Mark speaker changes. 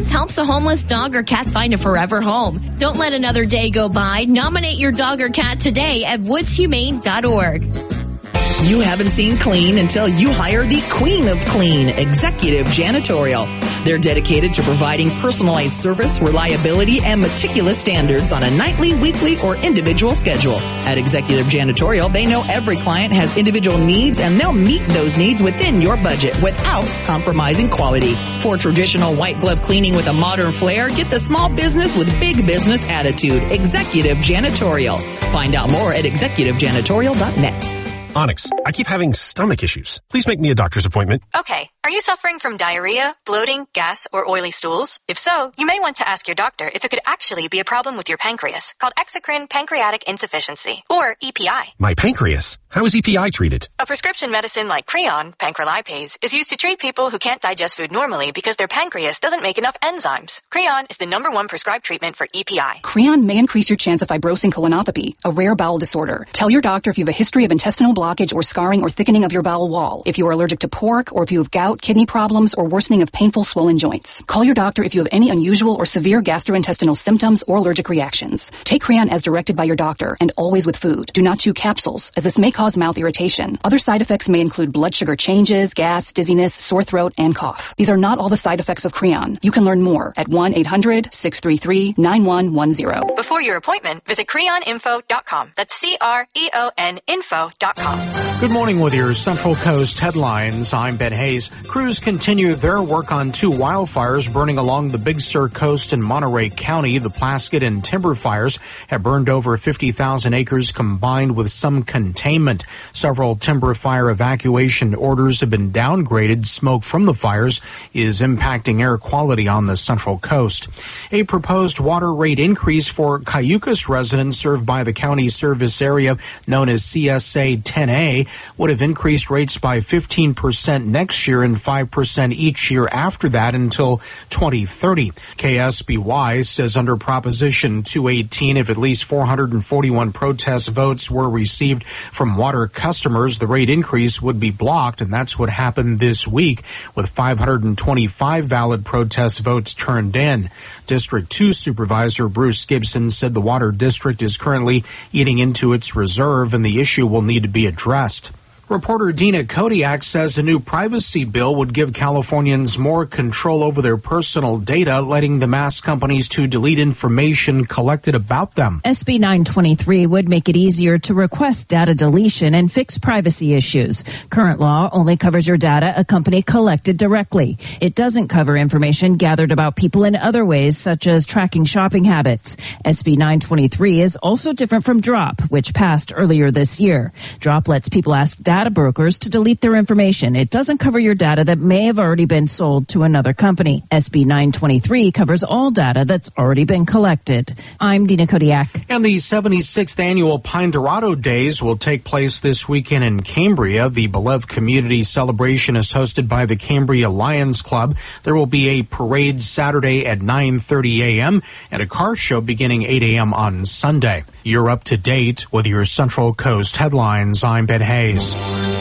Speaker 1: month helps a homeless dog or cat find a forever home. Don't let another day go by. Nominate your dog or cat today at woodshumane.org.
Speaker 2: You haven't seen clean until you hire the Queen of Clean, Executive Janitorial. They're dedicated to providing personalized service, reliability, and meticulous standards on a nightly, weekly, or individual schedule. At Executive Janitorial, they know every client has individual needs, and they'll meet those needs within your budget without compromising quality. For traditional white glove cleaning with a modern flair, get the small business with big business attitude. Executive Janitorial. Find out more at executivejanitorial.net.
Speaker 3: Onyx, I keep having stomach issues. Please make me a doctor's appointment.
Speaker 4: Okay. Are you suffering from diarrhea, bloating, gas, or oily stools? If so, you may want to ask your doctor if it could actually be a problem with your pancreas, called exocrine pancreatic insufficiency, or EPI.
Speaker 3: My pancreas? How is EPI treated?
Speaker 4: A prescription medicine like Creon, pancrelipase, is used to treat people who can't digest food normally because their pancreas doesn't make enough enzymes. Creon is the #1 prescribed treatment for EPI.
Speaker 5: Creon may increase your chance of fibrosing colonopathy, a rare bowel disorder. Tell your doctor if you have a history of intestinal blockage or scarring or thickening of your bowel wall, if you are allergic to pork, or if you have gout, kidney problems, or worsening of painful swollen joints. Call your doctor if you have any unusual or severe gastrointestinal symptoms or allergic reactions. Take Creon as directed by your doctor and always with food. Do not chew capsules, as this may cause mouth irritation. Other side effects may include blood sugar changes, gas, dizziness, sore throat, and cough. These are not all the side effects of Creon. You can learn more at 1-800-633-9110.
Speaker 4: Before your appointment, visit creoninfo.com. That's CREON info.com.
Speaker 6: Good morning with your Central Coast headlines. I'm Ben Hayes. Crews continue their work on 2 wildfires burning along the Big Sur coast in Monterey County. The Plaskett and Timber fires have burned over 50,000 acres combined with some containment. Several timber fire evacuation orders have been downgraded. Smoke from the fires is impacting air quality on the Central Coast. A proposed water rate increase for Cayucos residents served by the county service area known as CSA 10A would have increased rates by 15% next year and 5% each year after that until 2030. KSBY says under Proposition 218, if at least 441 protest votes were received from water customers, the rate increase would be blocked, and that's what happened this week with 525 valid protest votes turned in. District 2 Supervisor Bruce Gibson said the water district is currently eating into its reserve and the issue will need to be addressed. Reporter Dina Kodiak says a new privacy bill would give Californians more control over their personal data, letting the mass companies to delete information collected about them.
Speaker 7: SB 923 would make it easier to request data deletion and fix privacy issues. Current law only covers your data a company collected directly. It doesn't cover information gathered about people in other ways, such as tracking shopping habits. SB 923 is also different from DROP, which passed earlier this year. DROP lets people ask data brokers to delete their information. It doesn't cover your data that may have already been sold to another company. SB 923 covers all data that's already been collected. I'm Dina Kodiak.
Speaker 6: And the 76th annual Pine Dorado Days will take place this weekend in Cambria. The beloved community celebration is hosted by the Cambria Lions Club. There will be a parade Saturday at 9:30 a.m. and a car show beginning 8 a.m. on Sunday. You're up to date with your Central Coast headlines. I'm Ben Hayes.